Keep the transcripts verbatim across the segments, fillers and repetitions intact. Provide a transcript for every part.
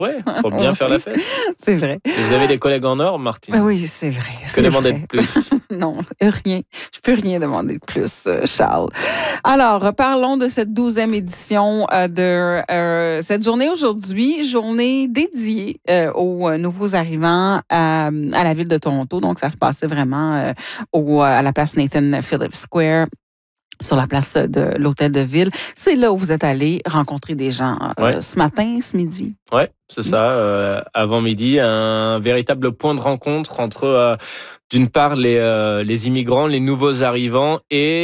Ouais, pour bien faire la fête. C'est vrai. Et vous avez des collègues en or, Martine? Oui, c'est vrai. Que demander de plus? Non, rien. Je peux rien demander de plus, Charles. Alors, parlons de cette douzième édition de euh, cette journée aujourd'hui, journée dédiée euh, aux nouveaux arrivants à, à la ville de Toronto. Donc, ça se passait vraiment euh, au, à la place Nathan Phillips Square, sur la place de l'hôtel de ville. C'est là où vous êtes allé rencontrer des gens euh, ouais. ce matin, ce midi. Oui, c'est ça. Euh, avant midi, un véritable point de rencontre entre, euh, d'une part, les, euh, les immigrants, les nouveaux arrivants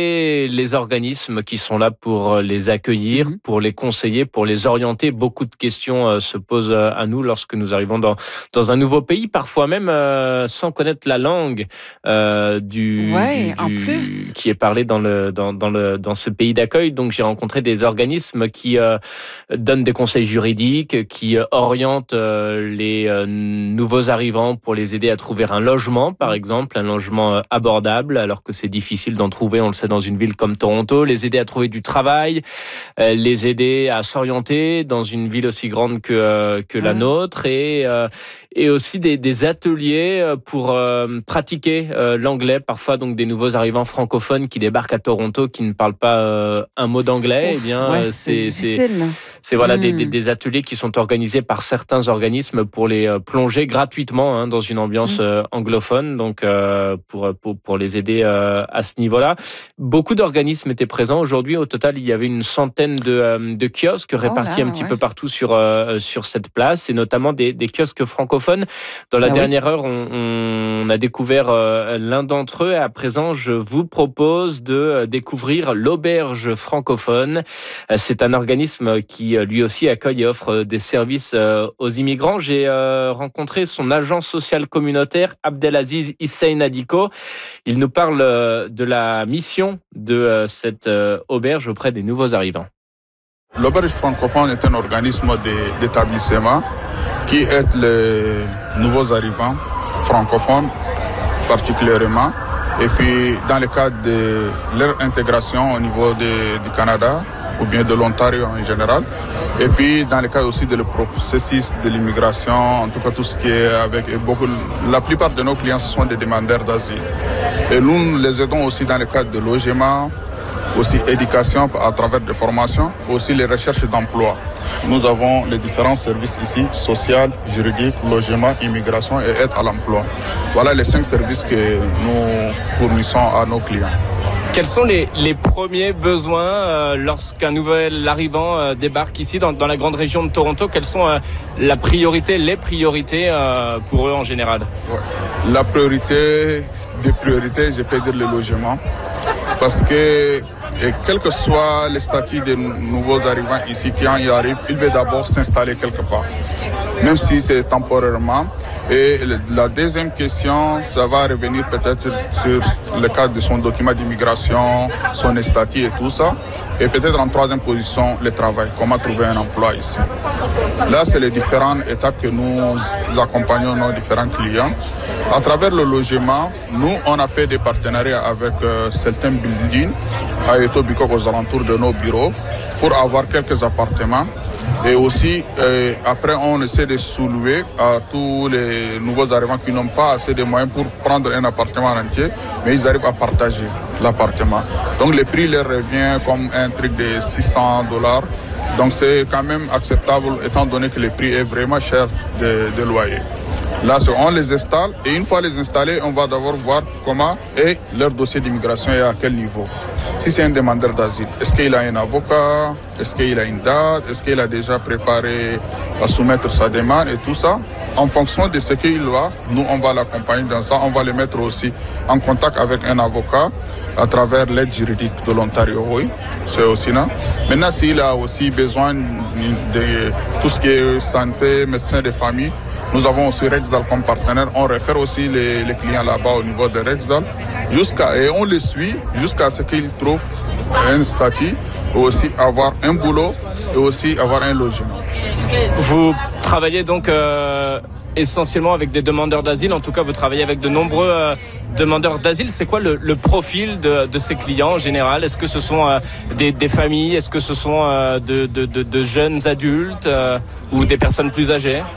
et les organismes qui sont là pour les accueillir, mmh. pour les conseiller, pour les orienter. Beaucoup de questions euh, se posent à nous lorsque nous arrivons dans, dans un nouveau pays, parfois même euh, sans connaître la langue euh, du, ouais, du, en du plus. qui est parlée dans, le, dans, dans, le, dans ce pays d'accueil. Donc, j'ai rencontré des organismes qui euh, donnent des conseils juridiques, qui oriente euh, les euh, nouveaux arrivants pour les aider à trouver un logement, par exemple, un logement euh, abordable, alors que c'est difficile d'en trouver, on le sait, dans une ville comme Toronto, les aider à trouver du travail, euh, les aider à s'orienter dans une ville aussi grande que, euh, que la nôtre, et, euh, et aussi des, des ateliers pour euh, pratiquer euh, l'anglais, parfois donc des nouveaux arrivants francophones qui débarquent à Toronto, qui ne parlent pas euh, un mot d'anglais. Ouf, eh bien, ouais, c'est, c'est c'est, difficile. c'est voilà, mmh. des, des, des ateliers qui sont organisés par certains organismes pour les euh, plonger gratuitement hein, dans une ambiance mmh. euh, anglophone, donc euh, pour, pour, pour les aider euh, à ce niveau-là. Beaucoup d'organismes étaient présents. Aujourd'hui, au total, il y avait une centaine de, euh, de kiosques répartis oh là, un petit ouais. peu partout sur, euh, sur cette place, et notamment des, des kiosques francophones. Dans la ah dernière oui. heure, on, on a découvert euh, l'un d'entre eux. À présent, je vous propose de découvrir l'Auberge francophone. C'est un organisme qui lui aussi accueille et offre des services aux immigrants. J'ai rencontré son agent social communautaire, Abdelaziz Hussein Adiko. Il nous parle de la mission de cette auberge auprès des nouveaux arrivants. L'Auberge francophone est un organisme d'établissement qui aide les nouveaux arrivants francophones particulièrement, et puis dans le cadre de leur intégration au niveau de, du Canada ou bien de l'Ontario en général, et puis dans le cadre aussi de le processus de l'immigration, en tout cas tout ce qui est avec et beaucoup, la plupart de nos clients sont des demandeurs d'asile, et nous les aidons aussi dans le cadre de logement, aussi éducation à travers des formations, aussi les recherches d'emploi. Nous avons les différents services ici, social, juridique, logement, immigration et aide à l'emploi. Voilà les cinq services que nous fournissons à nos clients. Quels sont les, les premiers besoins euh, lorsqu'un nouvel arrivant euh, débarque ici dans, dans la grande région de Toronto? Quelles sont euh, la priorité, les priorités euh, pour eux en général? Ouais. La priorité des priorités, je peux dire le logement. Parce que et quel que soit le statut des nouveaux arrivants ici, quand ils arrivent, ils veulent d'abord s'installer quelque part, même si c'est temporairement. Et la deuxième question, ça va revenir peut-être sur le cadre de son document d'immigration, son statut et tout ça. Et peut-être en troisième position, le travail, comment trouver un emploi ici. Là, c'est les différentes étapes que nous accompagnons nos différents clients. À travers le logement, nous, on a fait des partenariats avec euh, certains buildings à Etobicoke, aux alentours de nos bureaux, pour avoir quelques appartements. Et aussi, euh, après, on essaie de sous-louer à tous les nouveaux arrivants qui n'ont pas assez de moyens pour prendre un appartement entier, mais ils arrivent à partager l'appartement. Donc, le prix leur revient comme un truc de six cents dollars. Donc, c'est quand même acceptable, étant donné que le prix est vraiment cher de, de loyer. Là, on les installe, et une fois les installés, on va d'abord voir comment est leur dossier d'immigration et à quel niveau. Si c'est un demandeur d'asile, est-ce qu'il a un avocat? Est-ce qu'il a une date? Est-ce qu'il a déjà préparé à soumettre sa demande et tout ça? En fonction de ce qu'il a, nous, on va l'accompagner dans ça. On va le mettre aussi en contact avec un avocat à travers l'aide juridique de l'Ontario, oui, c'est aussi là. Maintenant, s'il a aussi besoin de tout ce qui est santé, médecin de famille, nous avons aussi Rexdal comme partenaire. On réfère aussi les, les clients là-bas au niveau de Rexdal. Jusqu'à, et on les suit jusqu'à ce qu'ils trouvent un statut, et aussi avoir un boulot et aussi avoir un logement. Vous travaillez donc euh, essentiellement avec des demandeurs d'asile. En tout cas, vous travaillez avec de nombreux euh, demandeurs d'asile. C'est quoi le, le profil de, de ces clients en général? Est-ce que ce sont euh, des, des familles? Est-ce que ce sont euh, de, de, de, de jeunes adultes euh, ou des personnes plus âgées?